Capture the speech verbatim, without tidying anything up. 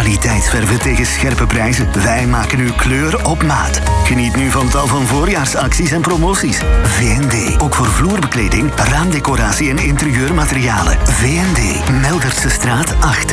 Kwaliteitsverven tegen scherpe prijzen. Wij maken uw kleur op maat. Geniet nu van tal van voorjaarsacties en promoties. V en D. Ook voor vloerbekleding, raamdecoratie en interieurmaterialen. V en D. Meldertse straat acht.